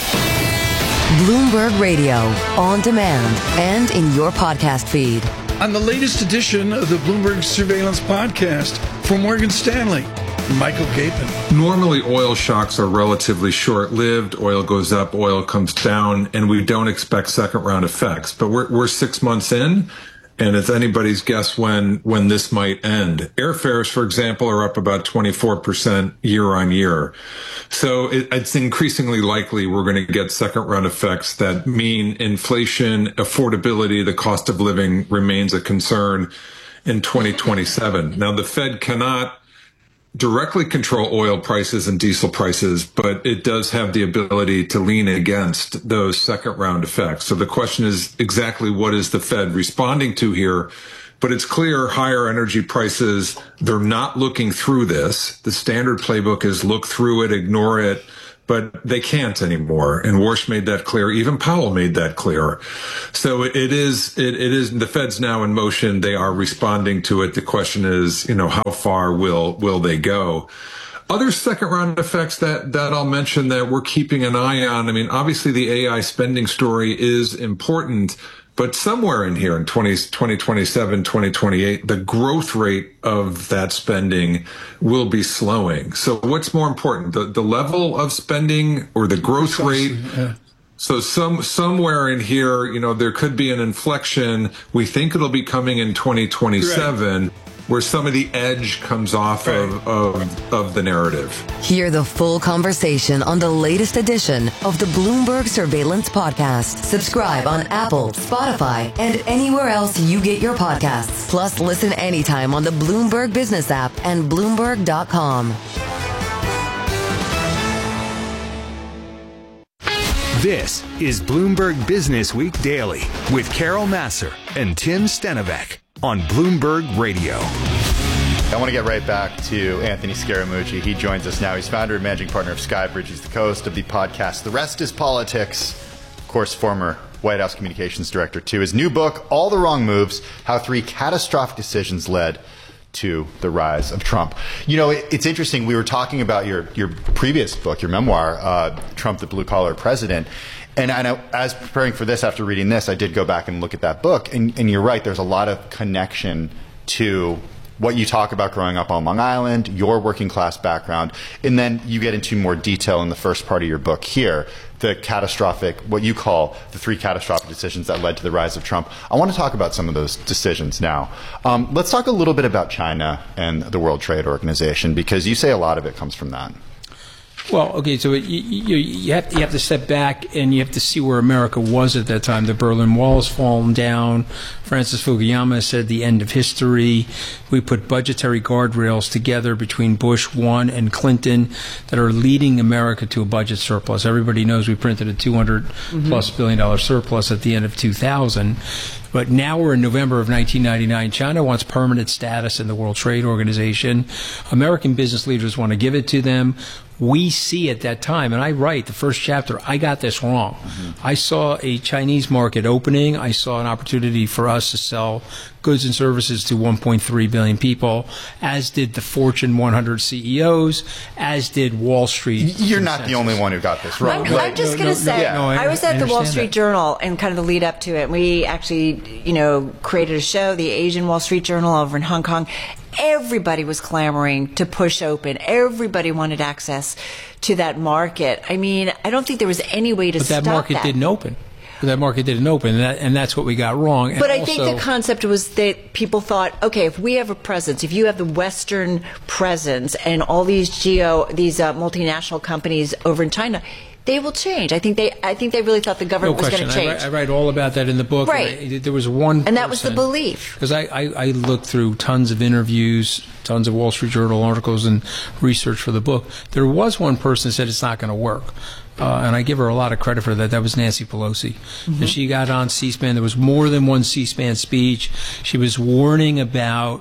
Bloomberg Radio, on demand and in your podcast feed. On the latest edition of the Bloomberg Surveillance Podcast from Morgan Stanley, Michael Gapin. Normally, oil shocks are relatively short-lived. Oil goes up, oil comes down, and we don't expect second-round effects. But we're 6 months in, and it's anybody's guess when this might end. Airfares, for example, are up about 24% year on year. So it's increasingly likely we're going to get second-round effects that mean inflation, affordability, the cost of living remains a concern in 2027. Now, the Fed cannot directly control oil prices and diesel prices, but it does have the ability to lean against those second round effects. So the question is exactly what is the Fed responding to here? But it's clear higher energy prices, they're not looking through this. The standard playbook is look through it, ignore it, but they can't anymore. And Warsh made that clear. Even Powell made that clear. So it is, the Fed's now in motion. They are responding to it. The question is, how far will they go? Other second round effects that I'll mention that we're keeping an eye on. I mean, obviously the AI spending story is important, but somewhere in here in 2027, 2028, the growth rate of that spending will be slowing. So what's more important, the level of spending or the growth rate? Yeah. So somewhere in here, there could be an inflection. We think it'll be coming in 2027. Right. Where some of the edge comes off of the narrative. Hear the full conversation on the latest edition of the Bloomberg Surveillance Podcast. Subscribe on Apple, Spotify, and anywhere else you get your podcasts. Plus, listen anytime on the Bloomberg Business app and Bloomberg.com. This is Bloomberg Business Week Daily with Carol Massar and Tim Stenovec on Bloomberg Radio. I want to get right back to Anthony Scaramucci. He joins us now. He's founder and managing partner of Skybridge. He's the host of the podcast The Rest is Politics. Of course, former White House communications director, too. His new book, All the Wrong Moves, How 3 Catastrophic Decisions Led to the Rise of Trump. It's interesting. We were talking about your previous book, your memoir, Trump, the Blue Collar President. And I know, as preparing for this, after reading this, I did go back and look at that book. And you're right, there's a lot of connection to what you talk about growing up on Long Island, your working class background. And then you get into more detail in the first part of your book here, the catastrophic, what you call the 3 catastrophic decisions that led to the rise of Trump. I want to talk about some of those decisions now. Let's talk a little bit about China and the World Trade Organization, because you say a lot of it comes from that. Well, okay, so you have to step back and you have to see where America was at that time. The Berlin Wall has fallen down. Francis Fukuyama said the end of history. We put budgetary guardrails together between Bush 1 and Clinton that are leading America to a budget surplus. Everybody knows we printed a $200+ billion surplus at the end of 2000. But now we're in November of 1999. China wants permanent status in the World Trade Organization. American business leaders want to give it to them. We see at that time, and I write the first chapter, I got this wrong. I saw a Chinese market opening. I saw an opportunity for us to sell goods and services to 1.3 billion people, as did the Fortune 100 CEOs, as did Wall Street. You're not the only one who got this wrong. I'm just going to say, I was at the Wall Street Journal and kind of the lead up to it. We actually, created a show, the Asian Wall Street Journal over in Hong Kong. Everybody was clamoring to push open. Everybody wanted access to that market. I mean, I don't think there was any way to stop that. But that market didn't open. That market didn't open, and that's what we got wrong. But I think the concept was that people thought, okay, if we have a presence, if you have the Western presence and all these multinational companies over in China, they will change. I think they really thought the government was going to change. I write all about that in the book. Right. There was one, and that was the belief. Because I looked through tons of interviews, tons of Wall Street Journal articles, and research for the book. There was one person that said it's not going to work. And I give her a lot of credit for that. That was Nancy Pelosi. And she got on C-SPAN. There was more than one C-SPAN speech. She was warning about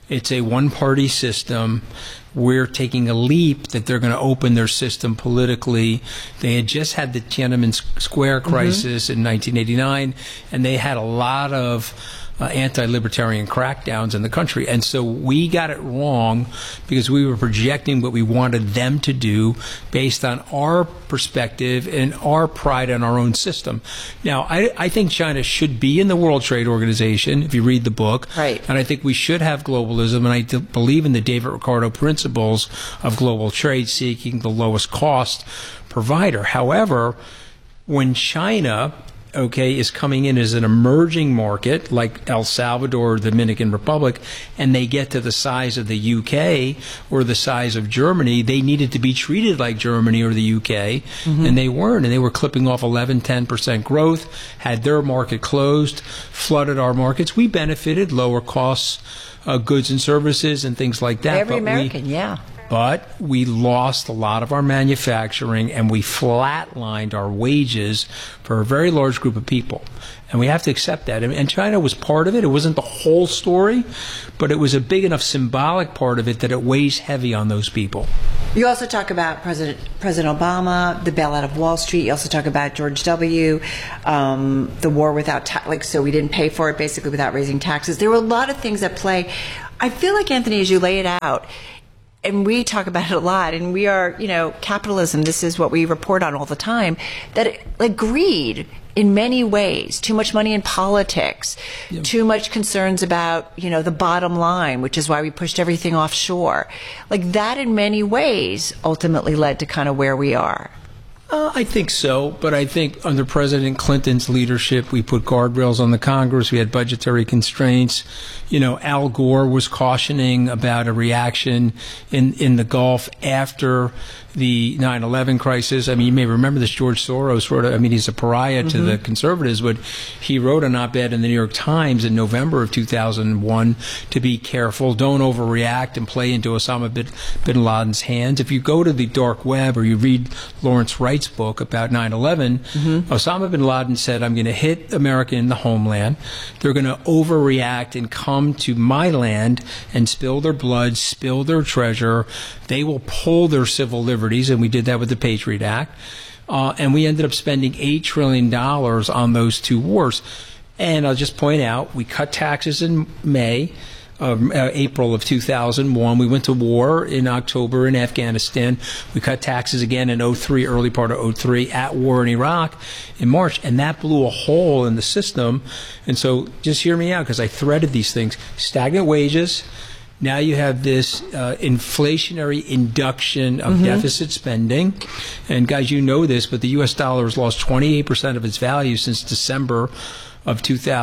It's a one-party system. We're taking a leap that they're going to open their system politically. They had just had the Tiananmen Square crisis in 1989, and they had a lot of anti-libertarian crackdowns in the country. And so we got it wrong because we were projecting what we wanted them to do based on our perspective and our pride in our own system. Now, I think China should be in the World Trade Organization, if you read the book. Right. And I think we should have globalism, and I believe in the David Ricardo principles of global trade, seeking the lowest cost provider. However, when China is coming in as an emerging market like El Salvador or the Dominican Republic, and they get to the size of the UK or the size of Germany, they needed to be treated like Germany or the UK, and they weren't. And they were clipping off 11-10% growth, had their market closed, flooded our markets. We benefited, lower costs, goods and services and things like that. Every American, But we lost a lot of our manufacturing, and we flatlined our wages for a very large group of people. And we have to accept that. And China was part of it. It wasn't the whole story, but it was a big enough symbolic part of it that it weighs heavy on those people. You also talk about President Obama, the bailout of Wall Street. You also talk about George W., the war without so we didn't pay for it basically without raising taxes. There were a lot of things at play. I feel like, Anthony, as you lay it out, and we talk about it a lot, and we are, capitalism, this is what we report on all the time, that greed in many ways, too much money in politics, too much concerns about, the bottom line, which is why we pushed everything offshore. That in many ways ultimately led to kind of where we are. I think so, but I think under President Clinton's leadership, we put guardrails on the Congress. We had budgetary constraints. Al Gore was cautioning about a reaction in the Gulf after the 9/11 crisis. I mean, you may remember this. George Soros wrote, he's a pariah to the conservatives, but he wrote an op-ed in the New York Times in November of 2001 to be careful, don't overreact and play into Osama bin Laden's hands. If you go to the dark web or you read Lawrence Wright's book about 9/11, Osama bin Laden said, I'm going to hit America in the homeland. They're going to overreact and come to my land and spill their blood, spill their treasure. They will pull their civil liberties, and we did that with the Patriot Act. And we ended up spending $8 trillion on those two wars. And I'll just point out, we cut taxes in April of 2001. We went to war in October in Afghanistan. We cut taxes again in 2003, early part of 2003, at war in Iraq in March, and that blew a hole in the system. And so just hear me out, because I threaded these things. Stagnant wages. Now you have this inflationary induction of deficit spending. And guys, you know this, but the U.S. dollar has lost 28% of its value since December of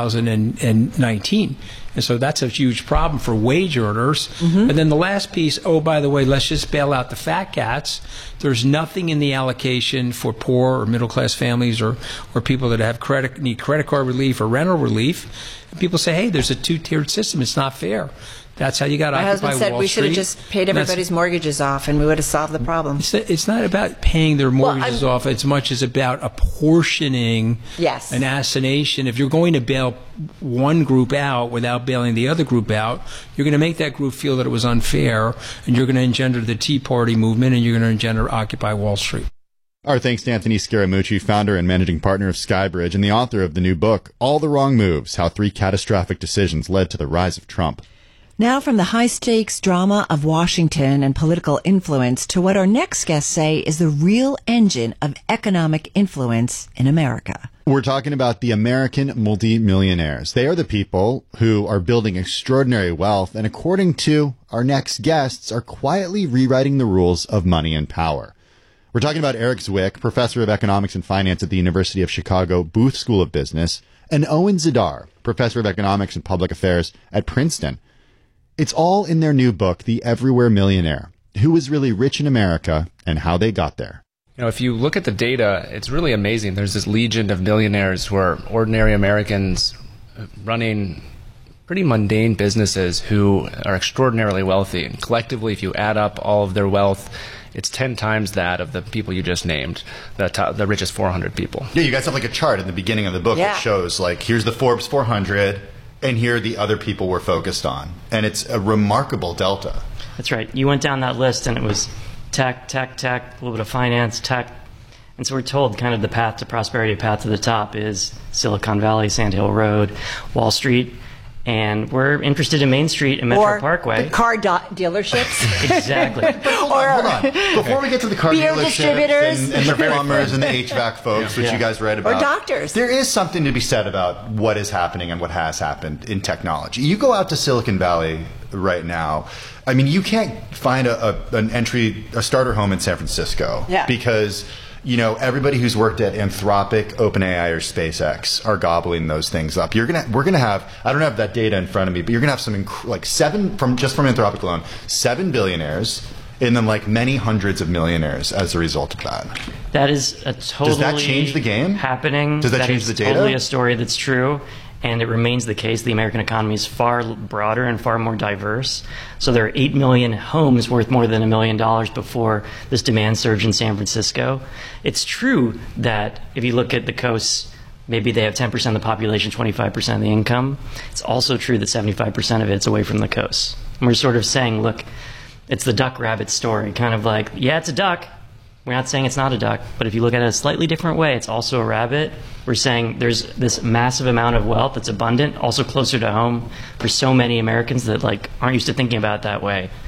2019. And so that's a huge problem for wage earners. And then the last piece, by the way, let's just bail out the fat cats. There's nothing in the allocation for poor or middle-class families or people that have need credit card relief or rental relief. And people say, hey, there's a two-tiered system. It's not fair. That's how you got to occupy Wall Street. My husband said we should have just paid everybody's mortgages off, and we would have solved the problem. It's not about paying their mortgages off as much as about apportioning an assignation. If you're going to bail one group out without bailing the other group out, you're going to make that group feel that it was unfair, and you're going to engender the Tea Party movement, and you're going to engender Occupy Wall Street. Our thanks to Anthony Scaramucci, founder and managing partner of Skybridge and the author of the new book, All the Wrong Moves, How 3 Catastrophic Decisions Led to the Rise of Trump. Now from the high-stakes drama of Washington and political influence to what our next guests say is the real engine of economic influence in America. We're talking about the American multimillionaires. They are the people who are building extraordinary wealth and, according to our next guests, are quietly rewriting the rules of money and power. We're talking about Eric Zwick, professor of economics and finance at the University of Chicago Booth School of Business, and Owen Zidar, professor of economics and public affairs at Princeton. It's all in their new book, The Everywhere Millionaire, Who is Really Rich in America and How They Got There. If you look at the data, it's really amazing. There's this legion of millionaires who are ordinary Americans running pretty mundane businesses who are extraordinarily wealthy. And collectively, if you add up all of their wealth, it's 10 times that of the people you just named, the richest 400 people. Yeah, you guys have like a chart in the beginning of the book that shows, like, here's the Forbes 400, and here the other people we're focused on. And it's a remarkable delta. That's right. You went down that list and it was tech, tech, tech, a little bit of finance, tech. And so we're told kind of the path to prosperity, path to the top is Silicon Valley, Sand Hill Road, Wall Street. And we're interested in Main Street and Metro Parkway. The car dealerships. Exactly. Hold on. Before we get to the car beer dealerships distributors and the plumbers and the HVAC folks, which you guys read about. Or doctors. There is something to be said about what is happening and what has happened in technology. You go out to Silicon Valley right now, I mean, you can't find a starter home in San Francisco because everybody who's worked at Anthropic, OpenAI, or SpaceX are gobbling those things up. We're gonna have, I don't have that data in front of me, but you're gonna have some from Anthropic alone, 7 billionaires, and then many hundreds of millionaires as a result of that. That is a totally Does that change the game? Happening. Does that change the data? Totally a story that's true. And it remains the case. The American economy is far broader and far more diverse. So there are 8 million homes worth more than $1 million before this demand surge in San Francisco. It's true that if you look at the coasts, maybe they have 10% of the population, 25% of the income. It's also true that 75% of it's away from the coasts. And we're sort of saying, look, it's the duck-rabbit story. Kind of like, yeah, it's a duck. We're not saying it's not a duck, but if you look at it a slightly different way, it's also a rabbit. We're saying there's this massive amount of wealth that's abundant, also closer to home for so many Americans that aren't used to thinking about it that way.